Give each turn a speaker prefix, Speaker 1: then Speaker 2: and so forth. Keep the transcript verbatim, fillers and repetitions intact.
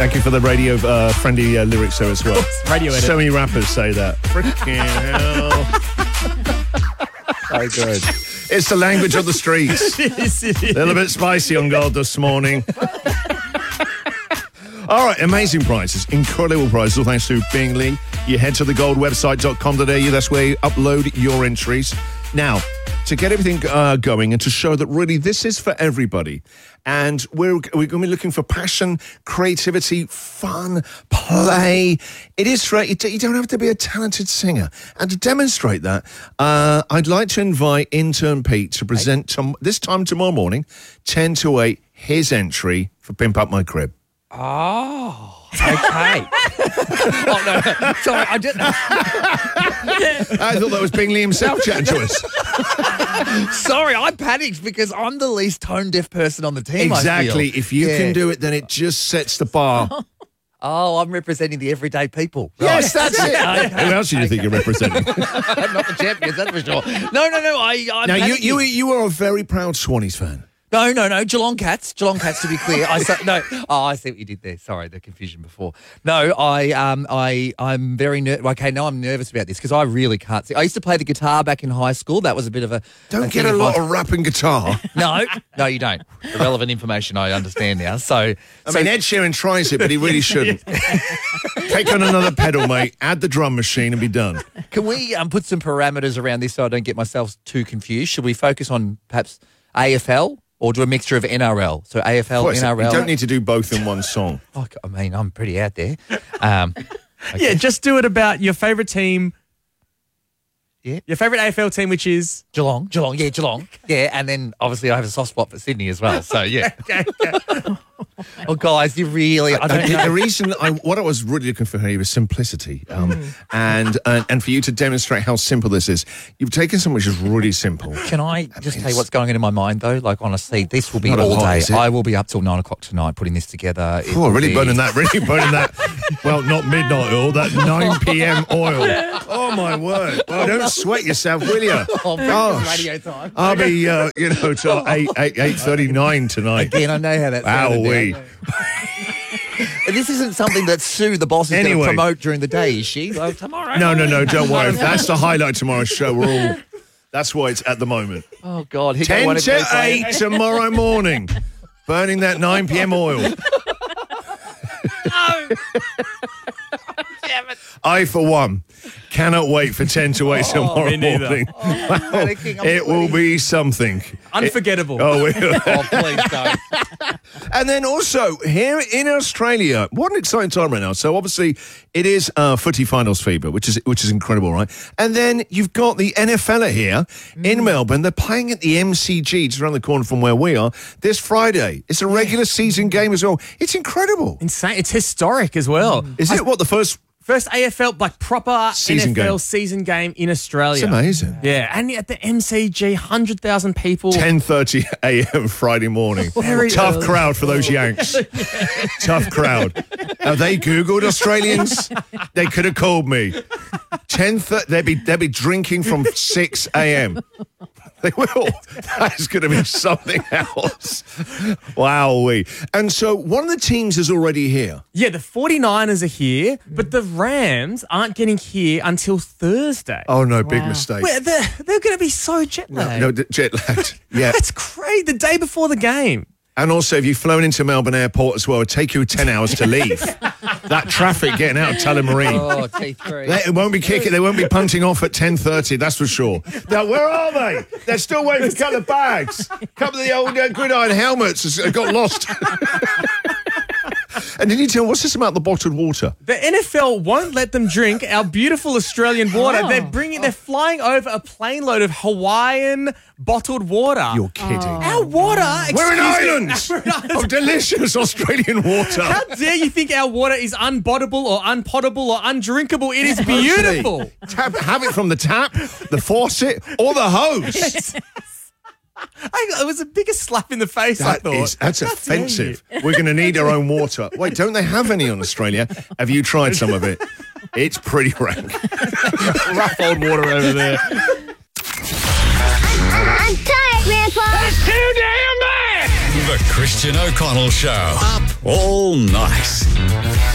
Speaker 1: Thank you for the radio-friendly uh, uh, lyrics there as well.
Speaker 2: Radio edit.
Speaker 1: So many rappers say that. Freaking hell. So good. It's the language of the streets.
Speaker 2: It is, it is.
Speaker 1: A little bit spicy on Gold this morning. All right, amazing prizes, incredible prizes, all thanks to Bingley. You head to the gold website dot com dot a u, that's where you upload your entries. Now, to get everything uh, going and to show that really this is for everybody. And we're, we're going to be looking for passion, creativity, fun, play. It is for, you don't have to be a talented singer. And to demonstrate that, uh, I'd like to invite intern Pete to present tom- this time tomorrow morning, ten to eight, his entry for Pimp Up My Crib.
Speaker 3: Oh, okay. oh, no, no. Sorry, I didn't.
Speaker 1: I thought that was Bingley himself chatting to us.
Speaker 3: Sorry, I panicked because I'm the least tone-deaf person on the team,
Speaker 1: Exactly.
Speaker 3: I feel.
Speaker 1: If you
Speaker 3: Yeah.
Speaker 1: can do it, then it just sets the bar.
Speaker 3: Oh, I'm representing the everyday people.
Speaker 1: Yes, that's it.
Speaker 3: Okay.
Speaker 1: Who else do you think you're representing?
Speaker 3: Not the champions, that's for sure. No, no, no. I, I'm
Speaker 1: Now, you,
Speaker 3: panicking.
Speaker 1: you you are a very proud Swannies fan.
Speaker 3: No, no, no. Geelong Cats. Geelong Cats, to be clear. I sa- no. Oh, I see what you did there. Sorry, the confusion before. No, I, um, I, I'm very ner- okay. Now I'm nervous about this because I really can't see. I used to play the guitar back in high school. That was a bit of a.
Speaker 1: Don't
Speaker 3: a
Speaker 1: get
Speaker 3: thing
Speaker 1: a lot
Speaker 3: I-
Speaker 1: of rapping guitar.
Speaker 3: No, no, you don't. Irrelevant information. I understand now. So,
Speaker 1: I
Speaker 3: so
Speaker 1: mean, Ed Sheeran tries it, but he really shouldn't. Take on another pedal, mate. Add the drum machine and be done.
Speaker 3: can we um, put some parameters around this so I don't get myself too confused? Should we focus on perhaps A F L? Or do a mixture of N R L? So A F L,
Speaker 1: Of course,
Speaker 3: N R L.
Speaker 1: you don't need to do both in one song.
Speaker 3: Oh, I mean, I'm pretty out there. Um, okay.
Speaker 2: Yeah, just do it about your favourite team.
Speaker 3: Yeah.
Speaker 2: Your favourite A F L team, which is...
Speaker 3: Geelong, Geelong, yeah, Geelong. Yeah, and then obviously I have a soft spot for Sydney as well. So, yeah.
Speaker 2: Okay, okay.
Speaker 3: Oh, guys, you really, I don't
Speaker 1: the,
Speaker 3: know.
Speaker 1: the reason, I, what I was really looking for here was simplicity. Um, and, and and for you to demonstrate how simple this is, you've taken something which is really simple.
Speaker 3: Can I just tell you what's going on in my mind, though? Like, honestly, this will be
Speaker 1: Not a
Speaker 3: all
Speaker 1: lot,
Speaker 3: day.
Speaker 1: is it?
Speaker 3: I will be up till nine o'clock tonight putting this together. It
Speaker 1: Oh,
Speaker 3: will
Speaker 1: really
Speaker 3: be-
Speaker 1: burning that, really burning that, well, not midnight oil, that nine p.m. oil. Oh, my word. Well, don't sweat yourself, will you?
Speaker 3: Oh,
Speaker 1: Gosh.
Speaker 3: radio time.
Speaker 1: I'll be, uh, you know, till eight, eight, eight thirty-nine tonight.
Speaker 3: Again, I know how that sounded.
Speaker 1: Wowee.
Speaker 3: now. This isn't something that Sue, the boss, is going
Speaker 1: Anyway.
Speaker 3: to promote during the day, is she? Like, tomorrow.
Speaker 1: No, no, no, don't worry. If that's the highlight of tomorrow's show, we're all, that's why it's at the moment.
Speaker 3: Oh, God. Here go
Speaker 1: ten
Speaker 3: one of
Speaker 1: to
Speaker 3: those, like-
Speaker 1: eight tomorrow morning. Burning that nine p.m. oil.
Speaker 3: Damn it.
Speaker 1: I, for one, cannot wait for ten to eight tomorrow
Speaker 2: me neither.
Speaker 1: morning.
Speaker 3: panicking, I'm
Speaker 1: It will
Speaker 3: sweating.
Speaker 1: be something.
Speaker 2: Unforgettable.
Speaker 1: It- oh, we-
Speaker 3: Oh, please don't.
Speaker 1: And then also, here in Australia, what an exciting time right now. So obviously, it is uh, footy finals fever, which is which is incredible, right? And then you've got the N F L here in Melbourne. They're playing at the M C G, just around the corner from where we are, this Friday. It's a regular season game as well. It's incredible.
Speaker 2: Insane. It's historic as well.
Speaker 1: Is it what the first...
Speaker 2: First A F L, like proper
Speaker 1: Season
Speaker 2: N F L
Speaker 1: game.
Speaker 2: season game in Australia.
Speaker 1: It's amazing.
Speaker 2: Yeah, and at the M C G, one hundred thousand people.
Speaker 1: ten thirty a.m. Friday morning.
Speaker 2: Very
Speaker 1: Tough
Speaker 2: early.
Speaker 1: crowd for those Yanks. Tough crowd. Have they Googled Australians? They could have called me. ten thirty, they'd be, they'd be drinking from six a.m. They will. That's going to be something else. Wowee. And so one of the teams is already here.
Speaker 2: Yeah, the 49ers are here, but the Rams aren't getting here until Thursday.
Speaker 1: Oh, no, big mistake.
Speaker 2: Where they're they're going to be so jet lagged.
Speaker 1: No, d- jet lagged. Yeah.
Speaker 2: That's crazy. The day before the game.
Speaker 1: And also, if you've flown into Melbourne Airport as well, it'll take you ten hours to leave. That traffic getting out of Tullamarine.
Speaker 3: Oh, T three.
Speaker 1: They it won't be kicking. They won't be punting off at ten thirty. That's for sure. Now, where are they? They're still waiting for a couple of bags. A couple of the old uh, gridiron helmets has got lost. And did you tell what's this about the bottled water?
Speaker 2: The N F L won't let them drink our beautiful Australian water.
Speaker 4: Oh.
Speaker 2: They're bringing, they're flying over a plane load of Hawaiian bottled water.
Speaker 1: You're kidding.
Speaker 2: Our water.
Speaker 1: We're in
Speaker 2: excuse me,
Speaker 1: Ireland. Of delicious Australian water.
Speaker 2: How dare you think our water is unbottable or unpottable or undrinkable? It is beautiful.
Speaker 1: Tap, have it from the tap, the faucet, or the hose.
Speaker 2: I, it was the biggest slap in the face, I
Speaker 1: That
Speaker 2: thought.
Speaker 1: is, that's
Speaker 2: How dare
Speaker 1: offensive. We're going to need our own water. Wait, don't they have any in Australia? Have you tried some of it? It's pretty rank.
Speaker 2: Rough old water over there.
Speaker 4: I'm tired, Grandpa.
Speaker 5: That's too damn bad! The Christian O'Connell Show. Up all night.